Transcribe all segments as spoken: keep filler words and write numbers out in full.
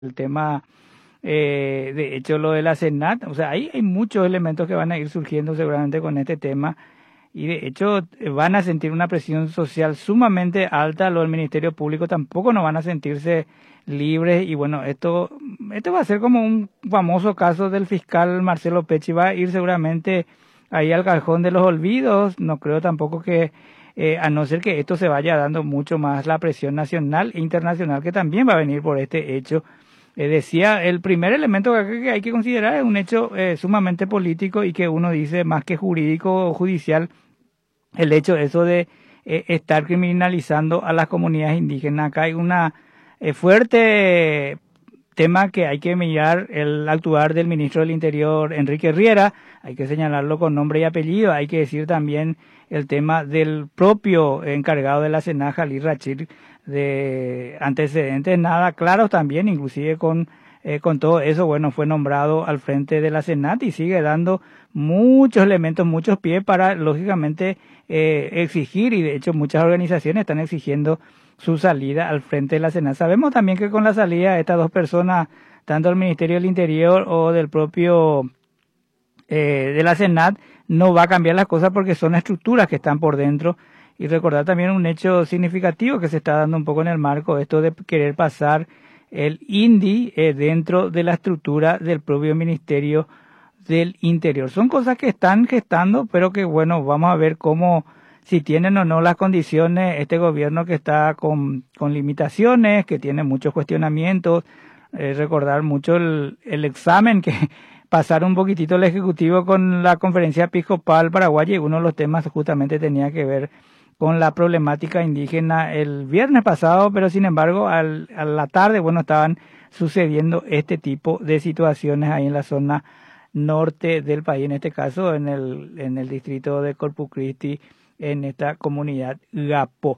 el tema, eh, de hecho, lo de la Senat, o sea, ahí hay muchos elementos que van a ir surgiendo seguramente con este tema y de hecho eh, van a sentir una presión social sumamente alta. Lo del Ministerio Público tampoco no van a sentirse libres y bueno, esto, esto va a ser como un famoso caso del fiscal Marcelo Pecci, va a ir seguramente ahí al cajón de los olvidos. No creo tampoco que, eh, a no ser que esto se vaya dando mucho más la presión nacional e internacional que también va a venir por este hecho. Eh, decía, el primer elemento que, que hay que considerar es un hecho eh, sumamente político y que uno dice más que jurídico o judicial, el hecho eso de eh, estar criminalizando a las comunidades indígenas. Acá hay una eh, fuerte tema que hay que mirar, el actuar del ministro del Interior, Enrique Riera, hay que señalarlo con nombre y apellido. Hay que decir también el tema del propio encargado de la SENAJ, Jalil Rachid, de antecedentes nada claros también, inclusive con eh, con todo eso, bueno, fue nombrado al frente de la Senat y sigue dando muchos elementos, muchos pies para, lógicamente, eh, exigir, y de hecho muchas organizaciones están exigiendo su salida al frente de la Senat. Sabemos también que con la salida de estas dos personas, tanto del Ministerio del Interior o del propio eh, de la Senat, no va a cambiar las cosas porque son estructuras que están por dentro. Y recordar también un hecho significativo que se está dando un poco en el marco, esto de querer pasar el INDI eh, dentro de la estructura del propio Ministerio del Interior. Son cosas que están gestando, pero que bueno, vamos a ver cómo, si tienen o no las condiciones, este gobierno que está con, con limitaciones, que tiene muchos cuestionamientos. Eh, recordar mucho el, el examen que pasar un poquitito el Ejecutivo con la Conferencia Episcopal Paraguaya, y uno de los temas justamente tenía que ver con la problemática indígena el viernes pasado, pero sin embargo al, a la tarde, bueno, estaban sucediendo este tipo de situaciones ahí en la zona norte del país, en este caso en el, en el distrito de Corpus Christi, en esta comunidad Gapo.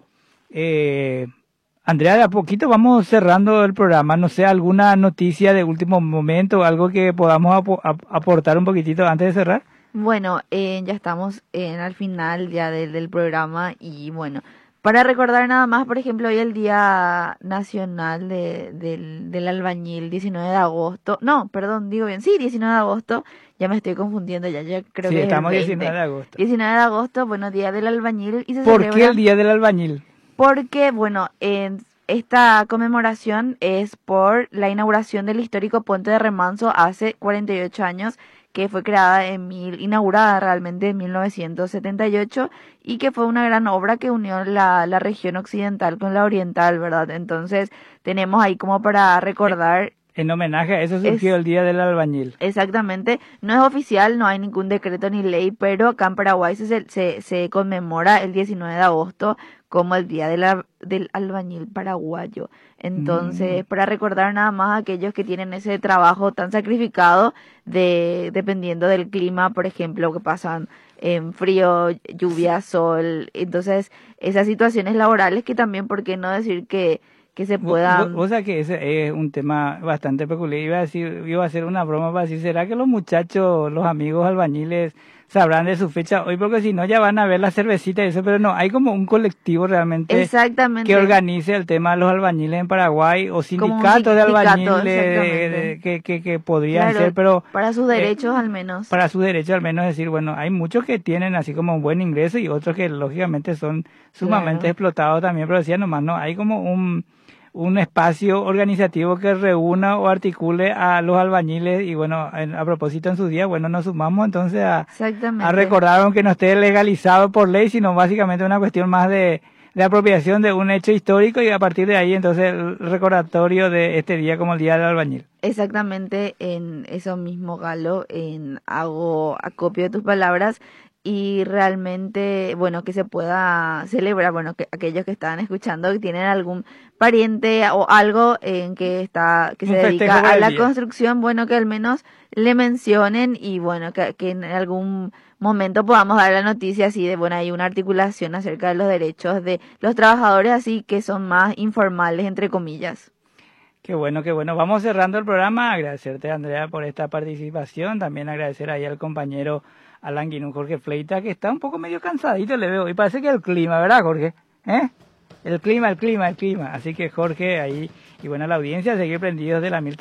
Eh, Andrea, de a poquito vamos cerrando el programa. No sé, alguna noticia de último momento, algo que podamos ap ap aportar un poquitito antes de cerrar. Bueno, eh, ya estamos en al final ya del, del programa y bueno, para recordar nada más, por ejemplo, hoy el Día Nacional de, del, del Albañil, diecinueve de agosto, no, perdón, digo bien, sí, diecinueve de agosto, ya me estoy confundiendo, ya, ya creo Sí, que estamos es el diecinueve de agosto. diecinueve de agosto, bueno, Día del Albañil y se ¿Por celebra... qué el Día del Albañil? Porque, bueno, en esta conmemoración es por la inauguración del histórico puente de Remanso hace cuarenta y ocho años, que fue creada en mil, inaugurada realmente en mil novecientos setenta y ocho y que fue una gran obra que unió la, la región occidental con la oriental, ¿verdad? Entonces tenemos ahí como para recordar. En homenaje a eso surgió Es, el Día del Albañil. Exactamente, no es oficial, no hay ningún decreto ni ley, pero acá en Paraguay se, se, se conmemora el diecinueve de agosto como el Día de la, del Albañil paraguayo. Entonces, mm. para recordar nada más a aquellos que tienen ese trabajo tan sacrificado, de dependiendo del clima, por ejemplo, que pasan en frío, lluvia, sol. Entonces, esas situaciones laborales que también, ¿por qué no decir que que se puedan... O sea que ese es un tema bastante peculiar. Iba a decir, iba a hacer una broma para decir, ¿será que los muchachos, los amigos albañiles, sabrán de su fecha hoy? Porque si no ya van a ver la cervecita y eso, pero no, hay como un colectivo realmente Exactamente. que organice el tema de los albañiles en Paraguay, o sindicatos de albañiles de, que, que, que podrían claro, ser, pero... para sus derechos eh, al menos. Para sus derechos al menos, decir, bueno, hay muchos que tienen así como un buen ingreso y otros que lógicamente son sumamente claro. explotados también, pero decía nomás, no, hay como un... un espacio organizativo que reúna o articule a los albañiles y bueno, en, a propósito en su día, bueno, nos sumamos entonces a, a recordar, aunque no esté legalizado por ley, sino básicamente una cuestión más de, de apropiación de un hecho histórico y a partir de ahí entonces el recordatorio de este día como el Día del Albañil. Exactamente, en eso mismo, Galo, en hago acopio de tus palabras. Y realmente, bueno, que se pueda celebrar, bueno, que aquellos que están escuchando, que tienen algún pariente o algo en que está, que se dedica a la construcción, bueno, que al menos le mencionen y bueno, que, que en algún momento podamos dar la noticia así de, bueno, hay una articulación acerca de los derechos de los trabajadores, así que son más informales, entre comillas. Qué bueno, qué bueno. Vamos cerrando el programa. Agradecerte, Andrea, por esta participación. También agradecer ahí al compañero Alan Guinú, Jorge Fleita, que está un poco medio cansadito, le veo. Y parece que el clima, ¿verdad, Jorge? ¿Eh? El clima, el clima, el clima. Así que Jorge, ahí, y bueno, la audiencia, seguir prendidos de la mil